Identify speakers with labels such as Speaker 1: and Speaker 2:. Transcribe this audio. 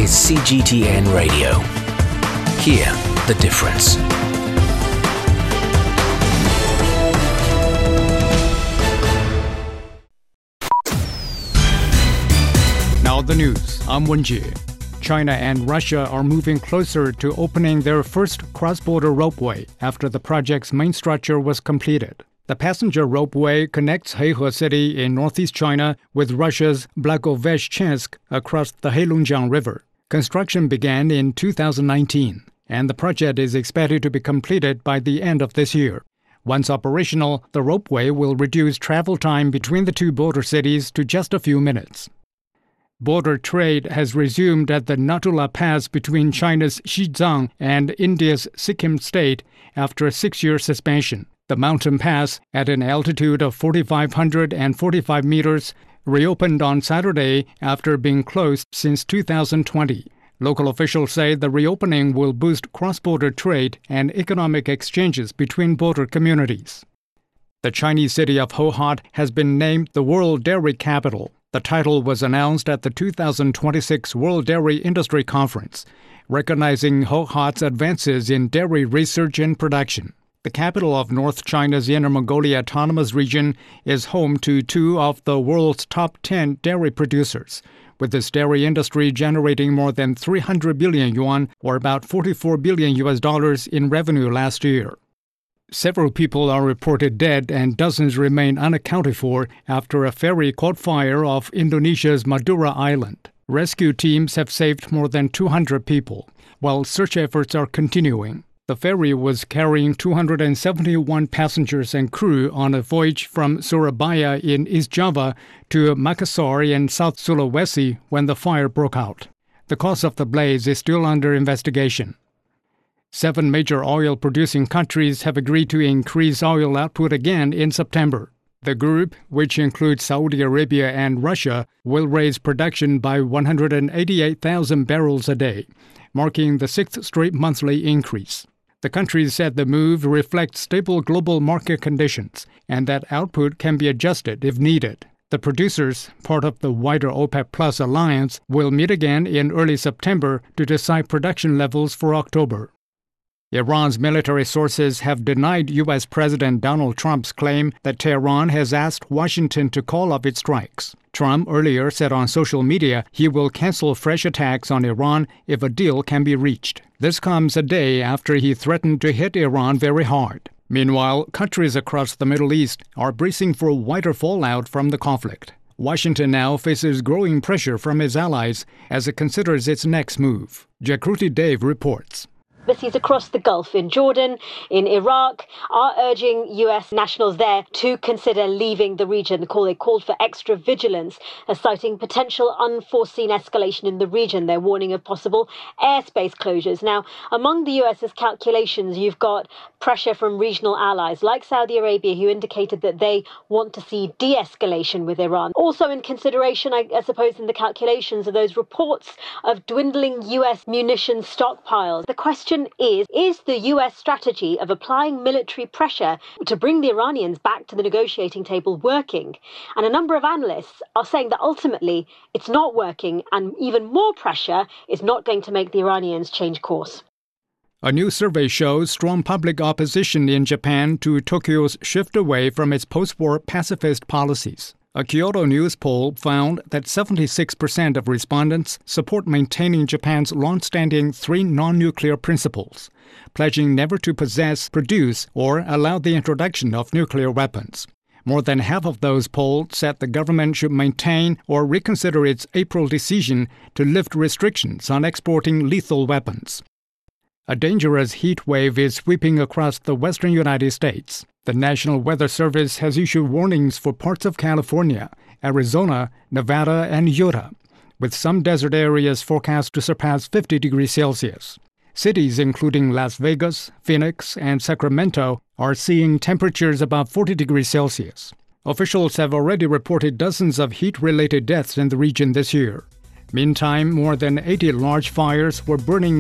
Speaker 1: is CGTN Radio. Hear the difference.
Speaker 2: Now the news. I'm Wenjie. China and Russia are moving closer to opening their first cross-border ropeway after the project's main structure was completed. The passenger ropeway connects Heihe City in northeast China with Russia's Blagoveshchensk across the Heilongjiang River. Construction began in 2019, and the project is expected to be completed by the end of this year. Once operational, the ropeway will reduce travel time between the two border cities to just a few minutes. Border trade has resumed at the Natula Pass between China's Xizang and India's Sikkim state after a 6-year suspension. The mountain pass, at an altitude of 4,545 meters, reopened on Saturday after being closed since 2020. Local officials say the reopening will boost cross-border trade and economic exchanges between border communities. The Chinese city of Hohhot has been named the World Dairy Capital. The title was announced at the 2026 World Dairy Industry Conference, recognizing Hohhot's advances in dairy research and production. The capital of North China's Inner Mongolia Autonomous Region is home to 2 of the world's top 10 dairy producers, with this dairy industry generating more than 300 billion yuan, or about $44 billion in revenue last year. Several people are reported dead and dozens remain unaccounted for after a ferry caught fire off Indonesia's Madura Island. Rescue teams have saved more than 200 people, while search efforts are continuing. The ferry was carrying 271 passengers and crew on a voyage from Surabaya in East Java to Makassar in South Sulawesi when the fire broke out. The cause of the blaze is still under investigation. 7 major oil-producing countries have agreed to increase oil output again in September. The group, which includes Saudi Arabia and Russia, will raise production by 188,000 barrels a day, marking the 6th straight monthly increase. The countries said the move reflects stable global market conditions and that output can be adjusted if needed. The producers, part of the wider OPEC Plus alliance, will meet again in early September to decide production levels for October. Iran's military sources have denied U.S. President Donald Trump's claim that Tehran has asked Washington to call off its strikes. Trump earlier said on social media he will cancel fresh attacks on Iran if a deal can be reached. This comes a day after he threatened to hit Iran very hard. Meanwhile, countries across the Middle East are bracing for wider fallout from the conflict. Washington now faces growing pressure from its allies as it considers its next move. Jakruti Dave reports.
Speaker 3: Embassies across the Gulf, in Jordan, in Iraq, are urging US nationals there to consider leaving the region. They called for extra vigilance, citing potential unforeseen escalation in the region. They're warning of possible airspace closures. Now, among the US's calculations, you've got pressure from regional allies like Saudi Arabia, who indicated that they want to see de-escalation with Iran. Also in consideration, I suppose, in the calculations are those reports of dwindling US munitions stockpiles. The question is the US strategy of applying military pressure to bring the Iranians back to the negotiating table working? And a number of analysts are saying that ultimately it's not working, and even more pressure is not going to make the Iranians change course.
Speaker 2: A new survey shows strong public opposition in Japan to Tokyo's shift away from its post-war pacifist policies. A Kyoto News poll found that 76% of respondents support maintaining Japan's long-standing 3 non-nuclear principles, pledging never to possess, produce, or allow the introduction of nuclear weapons. More than half of those polled said the government should maintain or reconsider its April decision to lift restrictions on exporting lethal weapons. A dangerous heat wave is sweeping across the western United States. The National Weather Service has issued warnings for parts of California, Arizona, Nevada, and Utah, with some desert areas forecast to surpass 50 degrees Celsius. Cities including Las Vegas, Phoenix, and Sacramento are seeing temperatures above 40 degrees Celsius. Officials have already reported dozens of heat-related deaths in the region this year. Meantime, more than 80 large fires were burning